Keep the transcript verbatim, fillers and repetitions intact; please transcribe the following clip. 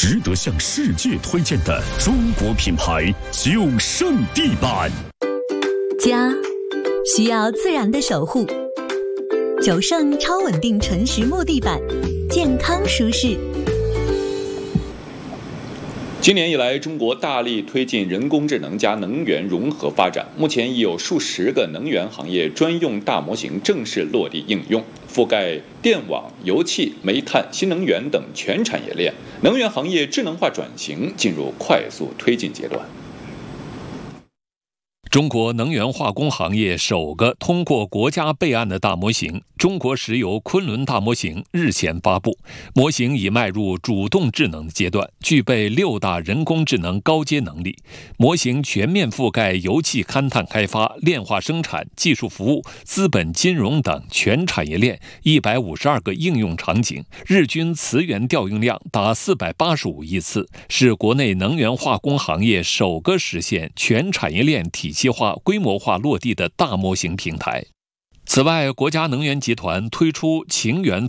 值得向世界推荐的中国品牌九胜地板。 家需要自然的守护，九胜超稳定纯实木地板，健康舒适。 今年以来，中国大力推进人工智能加能源融合发展，目前已有数十个能源行业专用大模型正式落地应用，覆盖电网、油气、煤炭、新能源等全产业链，能源行业智能化转型进入快速推进阶段。 中国能源化工行业首个通过国家备案的大模型中国石油昆仑大模型日前发布，模型已迈入主动智能阶段，具备六大人工智能高阶能力。模型全面覆盖油气勘探开发、炼化生产、技术服务、资本金融等全产业链一百五十二个应用场景，日均磁源调用量达四百八十五亿次，是国内能源化工行业首个实现全产业链体系化、规模化落地的大模型平台。此外，国家能源集团推出擎源